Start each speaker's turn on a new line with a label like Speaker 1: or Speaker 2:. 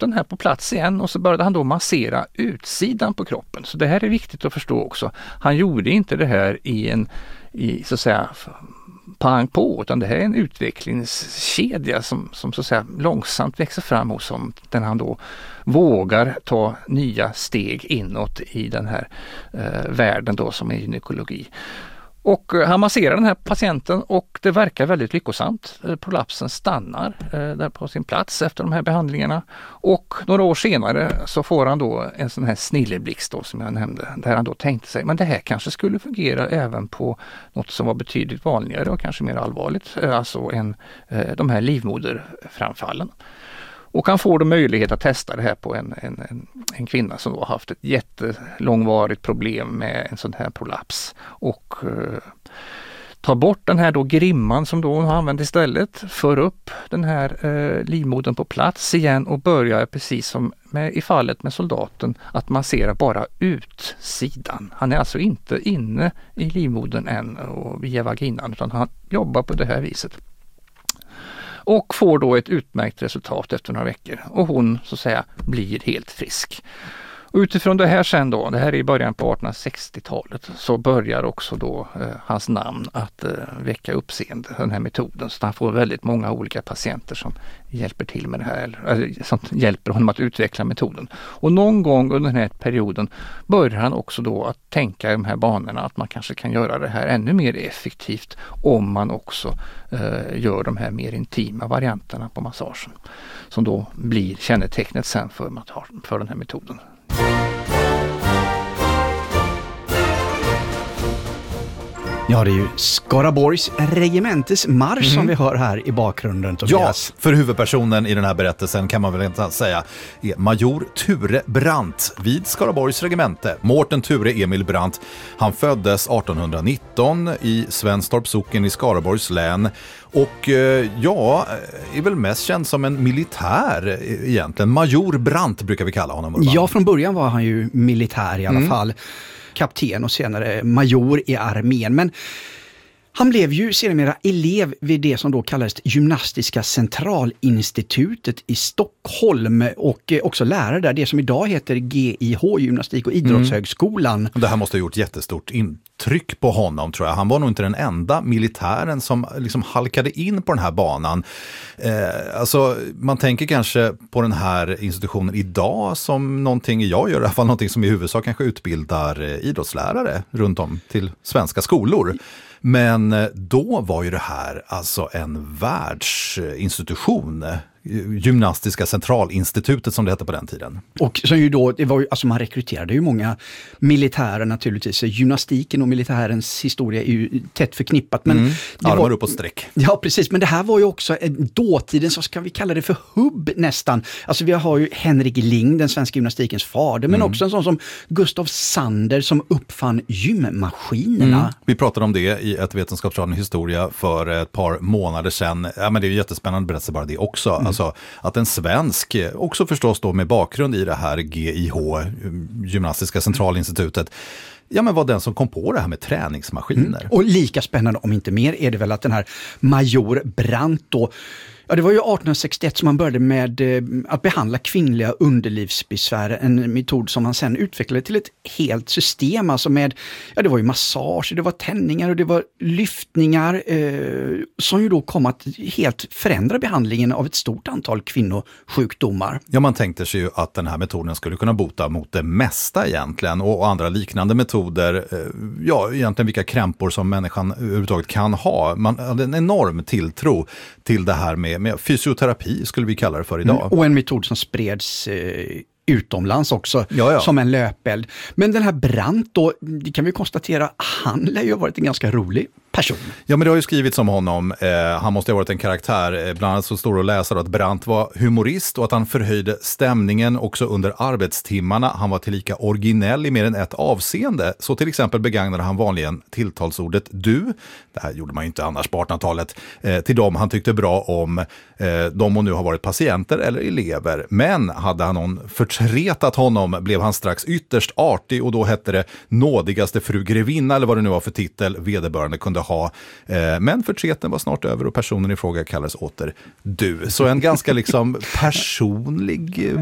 Speaker 1: den här på plats igen och så började han då massera utsidan på kroppen. Så det här är viktigt att förstå också. Han gjorde inte det här i så att säga pang på, utan det här är en utvecklingskedja som så att säga långsamt växer fram hos honom, där han då vågar ta nya steg inåt i den här världen då som är gynekologi. Och han masserar den här patienten och det verkar väldigt lyckosamt. Prolapsen stannar där på sin plats efter de här behandlingarna. Och några år senare så får han då en sån här snilleblixt då, som jag nämnde. Där han då tänkte sig, men det här kanske skulle fungera även på något som var betydligt vanligare och kanske mer allvarligt. Alltså de här livmoderframfallen. Och han får då möjlighet att testa det här på en kvinna som då har haft ett jättelångvarigt problem med en sån här prolaps. Och tar bort den här då grimman som då hon har använt istället, för upp den här livmodern på plats igen och börjar precis som i fallet med soldaten att massera bara utsidan. Han är alltså inte inne i livmodern än och via vaginan, utan han jobbar på det här viset. Och får då ett utmärkt resultat efter några veckor. Och hon så att säga blir helt frisk. Och utifrån det här sen då, det här är i början på 1860-talet, så börjar också då hans namn att väcka uppseende, den här metoden. Så han får väldigt många olika patienter som hjälper till med det här, eller som hjälper honom att utveckla metoden. Och någon gång under den här perioden börjar han också då att tänka i de här banorna att man kanske kan göra det här ännu mer effektivt om man också gör de här mer intima varianterna på massagen. Som då blir kännetecknet sen för den här metoden.
Speaker 2: Ja, det är ju Skaraborgs regementes marsch som vi hör här i bakgrunden, Tobias.
Speaker 3: Ja, för huvudpersonen i den här berättelsen kan man väl inte säga är major Ture Brandt vid Skaraborgs regemente. Mårten Ture Emil Brandt. Han föddes 1819 i Svenstorps socken i Skaraborgs län. Och är väl mest känd som en militär egentligen. Major Brandt brukar vi kalla honom. Urban.
Speaker 2: Ja, från början var han ju militär i alla fall. Kapten och senare major i armén. Men han blev ju sedermera elev vid det som då kallades Gymnastiska centralinstitutet i Stockholm och också lärare där, det som idag heter GIH, Gymnastik- och idrottshögskolan.
Speaker 3: Det här måste ha gjort jättestort intryck på honom, tror jag. Han var nog inte den enda militären som liksom halkade in på den här banan. Alltså, man tänker kanske på den här institutionen idag som någonting, jag gör i alla fall någonting som i huvudsak kanske utbildar idrottslärare runt om till svenska skolor. Men då var ju det här alltså en världsinstitution, Gymnastiska centralinstitutet som det hette på den tiden.
Speaker 2: Och som ju då, det var ju, alltså man rekryterade ju många militärer naturligtvis. Gymnastiken och militärens historia är ju tätt förknippat. Men
Speaker 3: armar upp och sträck.
Speaker 2: Ja, precis. Men det här var ju också dåtiden, så ska vi kalla det för hubb nästan. Alltså vi har ju Henrik Ling, den svenska gymnastikens fader, men också en sån som Gustav Sander som uppfann gymmaskinerna.
Speaker 3: Vi pratade om det i ett vetenskapsraden historia för ett par månader sedan. Ja, men det är ju jättespännande att berätta bara det också. Alltså att en svensk, också förstås då med bakgrund i det här GIH, Gymnastiska centralinstitutet, ja, men var den som kom på det här med träningsmaskiner.
Speaker 2: Och lika spännande, om inte mer, är det väl att den här major Brandt då, ja, det var ju 1861 som man började med att behandla kvinnliga underlivsbesvär, en metod som man sen utvecklade till ett helt system, alltså med, ja, det var ju massage, det var tändningar och det var lyftningar som ju då kom att helt förändra behandlingen av ett stort antal kvinnosjukdomar.
Speaker 3: Ja, man tänkte sig ju att den här metoden skulle kunna bota mot det mesta egentligen, och andra liknande metoder, ja, egentligen vilka krämpor som människan överhuvudtaget kan ha. Man hade en enorm tilltro till det här med fysioterapi, skulle vi kalla det för idag.
Speaker 2: Och en metod som spreds utomlands också, som en löpeld. Men den här Brandt då, det kan vi konstatera, han lär ju ha varit en ganska rolig person.
Speaker 3: Ja, men det har ju skrivits om honom. Han måste ha varit en karaktär. Bland annat så står det att läsa att Brandt var humorist och att han förhöjde stämningen också under arbetstimmarna. Han var tillika originell i mer än ett avseende. Så till exempel begagnade han vanligen tilltalsordet du. Det här gjorde man ju inte annars på 1800-talet. Till dem han tyckte bra om. De och nu har varit patienter eller elever. Men hade han någon förtretat honom blev han strax ytterst artig, och då hette det nådigaste fru grevinna eller vad det nu var för titel vederbörande kunde ha. Men förtreten var snart över och personen i fråga kallades åter du. Så en ganska liksom personlig